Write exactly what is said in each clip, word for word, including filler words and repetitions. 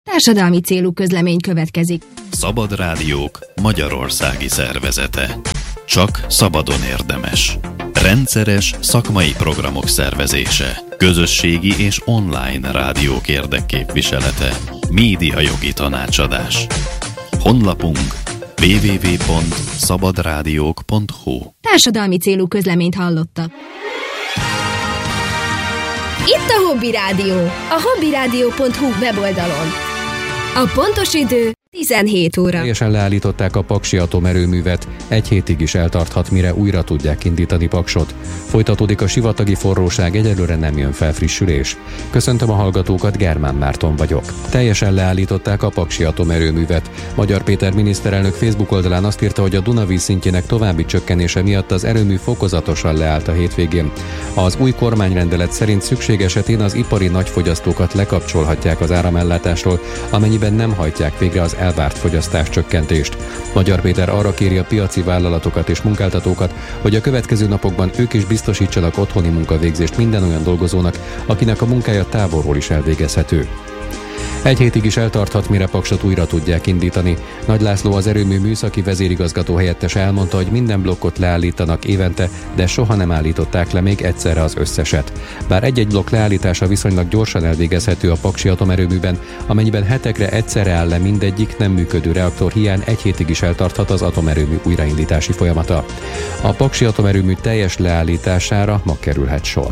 Társadalmi célú közlemény következik. Szabad Rádiók magyarországi szervezete. Csak szabadon érdemes. Rendszeres szakmai programok szervezése. Közösségi és online rádiók érdekképviselete. Médiajogi tanácsadás. Honlapunk double-u double-u double-u pont szabadrádiók pont hu. Társadalmi célú közleményt hallottak. Itt a Hobby Rádió, a hobbyradio pont hu weboldalon. A pontos idő tizenhét óra. Teljesen leállították a paksi atomerőművet, egy hétig is eltarthat, mire újra tudják indítani Paksot. Folytatódik a sivatagi forróság, egyelőre nem jön felfrissülés. Köszöntöm a hallgatókat, Germán Márton vagyok. Teljesen leállították a paksi atomerőművet. Magyar Péter miniszterelnök Facebook oldalán azt írta, hogy a Dunavíz szintjének további csökkenése miatt az erőmű fokozatosan leállt a hétvégén. Az új kormányrendelet szerint szükség esetén az ipari nagyfogyasztókat lekapcsolhatják az áramellátásról, amennyiben nem hajtják végre az elvárt fogyasztás csökkentést. Magyar Péter arra kéri a piaci vállalatokat és munkáltatókat, hogy a következő napokban ők is biztosítsanak otthoni munkavégzést minden olyan dolgozónak, akinek a munkája távolról is elvégezhető. Egy hétig is eltarthat, mire Paksot újra tudják indítani. Nagy László, az erőmű műszaki vezérigazgató helyettese elmondta, hogy minden blokkot leállítanak évente, de soha nem állították le még egyszerre az összeset. Bár egy-egy blokk leállítása viszonylag gyorsan elvégezhető a paksi atomerőműben, amennyiben hetekre egyszerre áll le mindegyik nem működő reaktor hiány, egy hétig is eltarthat az atomerőmű újraindítási folyamata. A paksi atomerőmű teljes leállítására ma kerülhet sor.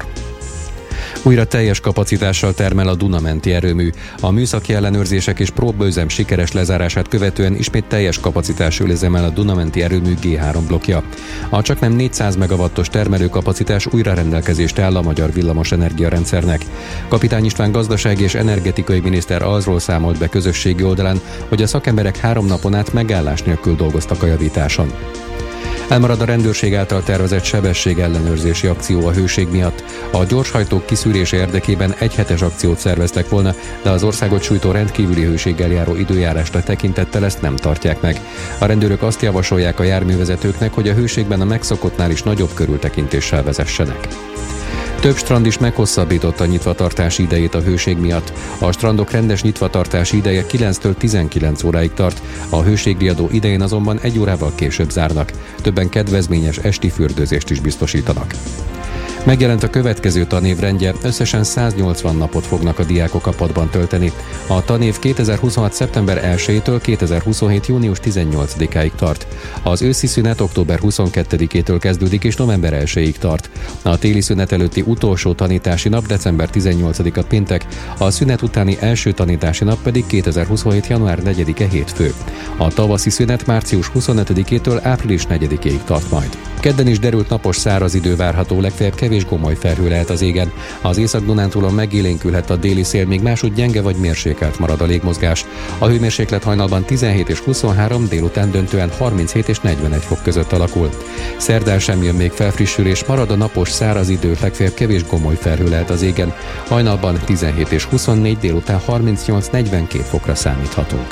Újra teljes kapacitással termel a Duna-menti erőmű. A műszaki ellenőrzések és próbaüzem sikeres lezárását követően ismét teljes kapacitású üzemel a Duna-menti erőmű gé három blokkja. A csaknem négyszáz megawattos termelőkapacitás újra rendelkezést áll a magyar villamosenergia rendszernek. Kapitány István gazdasági és energetikai miniszter azról számolt be közösségi oldalán, hogy a szakemberek három napon át megállás nélkül dolgoztak a javításon. Elmarad a rendőrség által tervezett sebességellenőrzési akció a hőség miatt. A gyorshajtók kiszűrése érdekében egyhetes akciót szerveztek volna, de az országot sújtó rendkívüli hőséggel járó időjárásra tekintettel ezt nem tartják meg. A rendőrök azt javasolják a járművezetőknek, hogy a hőségben a megszokottnál is nagyobb körültekintéssel vezessenek. Több strand is meghosszabbította a nyitvatartási idejét a hőség miatt. A strandok rendes nyitvatartási ideje kilenctől tizenkilenc óráig tart, a hőségriadó idején azonban egy órával később zárnak. Többen kedvezményes esti fürdőzést is biztosítanak. Megjelent a következő tanév rendje, összesen száznyolcvan napot fognak a diákok a padban tölteni. A tanév kétezer-huszonhat. szeptember elsejétől kétezer-huszonhét. június tizennyolcadikáig tart. Az őszi szünet október huszonkettedikétől kezdődik és november elsejéig tart. A téli szünet előtti utolsó tanítási nap december tizennyolcadika péntek, a szünet utáni első tanítási nap pedig kétezer-huszonhét. január negyedike hétfő. A tavaszi szünet március huszonötödikétől április negyedikéig tart majd. Kedden is derült napos száraz idő várható, legfeljebb kevés gomoly felhő lehet az égen. Az Észak-Dunántúlon megélénkülhet a déli szél, még máshogy gyenge vagy mérsékelt marad a légmozgás. A hőmérséklet hajnalban tizenhét és huszonhárom, délután döntően harminchét és negyvenegy fok között alakul. Szerdán sem jön még felfrissülés, marad a napos száraz idő, legfeljebb kevés gomoly felhő lehet az égen. Hajnalban tizenhét és huszonnégy, délután harmincnyolc negyvenkét fokra számíthatunk.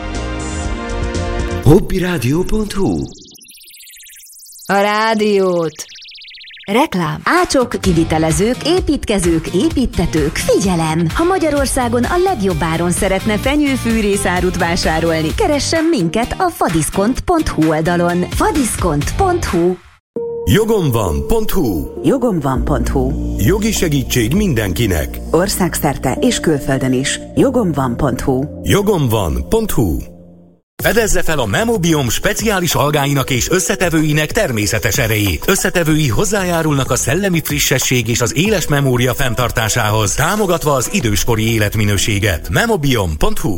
hobbyradio pont hu. A rádiót. Reklám. Ácsok, kivitelezők, építkezők, építtetők, figyelem! Ha Magyarországon a legjobb áron szeretne fenyőfűrészárut vásárolni, keressen minket a fadiszkont pont hu oldalon. fadiszkont pont hu. Jogom van pont hu. Jogom van pont hu. Jogi segítség mindenkinek. Országszerte és külföldön is. Jogom van pont hu. Jogom van pont hu. Fedezze fel a Memobiom speciális algáinak és összetevőinek természetes erejét. Összetevői hozzájárulnak a szellemi frissesség és az éles memória fenntartásához, támogatva az időskori életminőséget. Memobiom pont hu.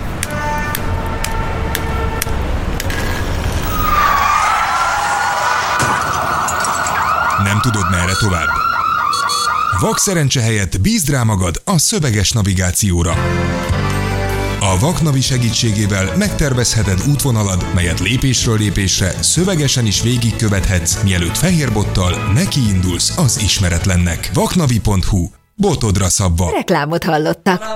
Nem tudod, merre tovább? Vakszerencse helyett bízd rá magad a szöveges navigációra. A Vaknavi segítségével megtervezheted útvonalad, melyet lépésről lépésre szövegesen is végigkövethetsz, mielőtt fehérbottal nekiindulsz az ismeretlennek. vaknavi pont hu. Botodra szabva. Reklámot hallottak.